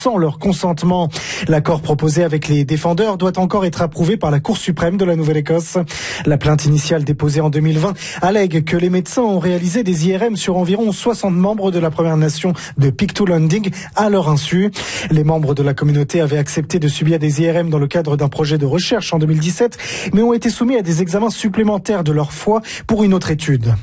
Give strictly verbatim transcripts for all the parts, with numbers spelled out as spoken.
sans leur consentement. L'accord proposé avec les défendeurs doit encore être approuvé par la Cour suprême de la Nouvelle-Écosse. La plainte initiale déposée en deux mille vingt allègue que les médecins ont réalisé des I R M sur environ soixante membres de la Première Nation de Pictou Landing à leur insu. Les membres de la communauté avaient accepté de subir des I R M dans le cadre d'un projet de recherche en deux mille dix-sept, mais ont été soumis à des examens supplémentaires de leur foi pour une autre étude.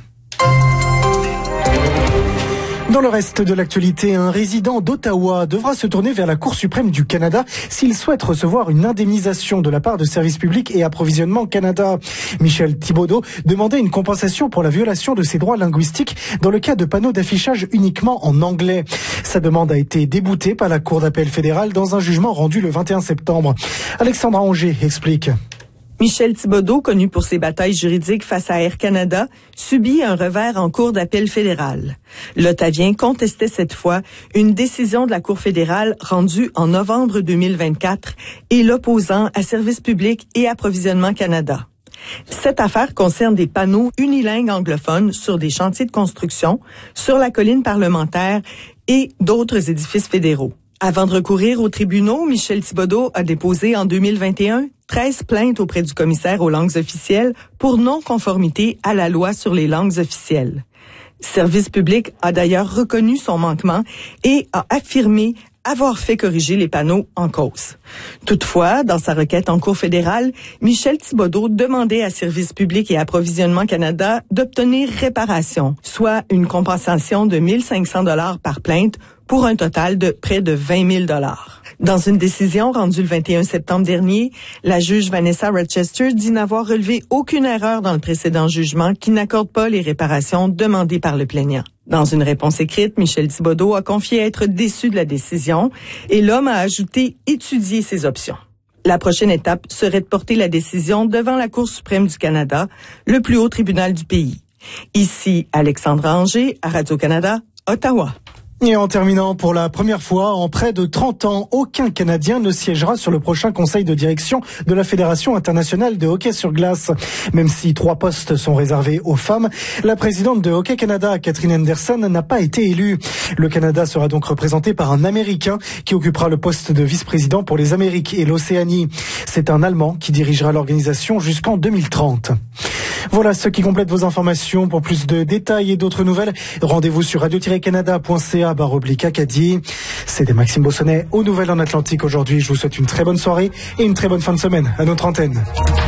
Dans le reste de l'actualité, un résident d'Ottawa devra se tourner vers la Cour suprême du Canada s'il souhaite recevoir une indemnisation de la part de Services publics et Approvisionnement Canada. Michel Thibodeau demandait une compensation pour la violation de ses droits linguistiques dans le cas de panneaux d'affichage uniquement en anglais. Sa demande a été déboutée par la Cour d'appel fédérale dans un jugement rendu le vingt et un septembre. Alexandra Anger explique. Michel Thibodeau, connu pour ses batailles juridiques face à Air Canada, subit un revers en cour d'appel fédérale. L'Ottavien contestait cette fois une décision de la Cour fédérale rendue en novembre deux mille vingt-quatre et l'opposant à Services publics et Approvisionnement Canada. Cette affaire concerne des panneaux unilingues anglophones sur des chantiers de construction, sur la colline parlementaire et d'autres édifices fédéraux. Avant de recourir aux tribunaux, Michel Thibodeau a déposé en deux mille vingt et un treize plaintes auprès du commissaire aux langues officielles pour non-conformité à la loi sur les langues officielles. Service public a d'ailleurs reconnu son manquement et a affirmé avoir fait corriger les panneaux en cause. Toutefois, dans sa requête en Cour fédérale, Michel Thibodeau demandait à Services publics et Approvisionnement Canada d'obtenir réparation, soit une compensation de mille cinq cents dollars par plainte pour un total de près de vingt mille dollars. Dans une décision rendue le vingt et un septembre dernier, la juge Vanessa Rochester dit n'avoir relevé aucune erreur dans le précédent jugement qui n'accorde pas les réparations demandées par le plaignant. Dans une réponse écrite, Michel Thibodeau a confié être déçu de la décision et l'homme a ajouté étudier ses options. La prochaine étape serait de porter la décision devant la Cour suprême du Canada, le plus haut tribunal du pays. Ici, Alexandra Anger, à Radio-Canada, Ottawa. Et en terminant, pour la première fois en près de trente ans, aucun Canadien ne siégera sur le prochain conseil de direction de la Fédération internationale de hockey sur glace. Même si trois postes sont réservés aux femmes, la présidente de Hockey Canada, Catherine Henderson, n'a pas été élue. Le Canada sera donc représenté par un Américain qui occupera le poste de vice-président pour les Amériques et l'Océanie. C'est un Allemand qui dirigera l'organisation jusqu'en deux mille trente. Voilà ce qui complète vos informations. Pour plus de détails et d'autres nouvelles, rendez-vous sur radio tiret canada point c a barre oblique Acadie. C'était Maxime Bossonnet aux Nouvelles en Atlantique aujourd'hui. Je vous souhaite une très bonne soirée et une très bonne fin de semaine à notre antenne.